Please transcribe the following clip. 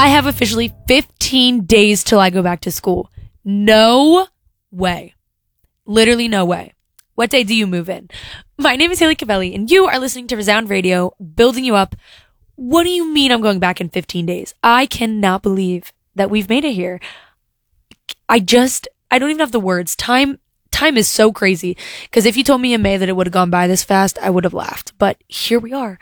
I have officially 15 days till I go back to school. No way. Literally no way. What day do you move in? My name is Haley Cavelli, and you are listening to Resound Radio, building you up. What do you mean I'm going back in 15 days? I cannot believe that we've made it here. I don't even have the words. Time is so crazy. Because if you told me in May that it would have gone by this fast, I would have laughed. But here we are.